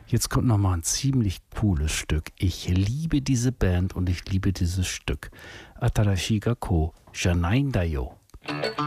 Jetzt kommt nochmal ein ziemlich cooles Stück. Ich liebe diese Band und ich liebe dieses Stück. Atarashi ga ko janai da yo.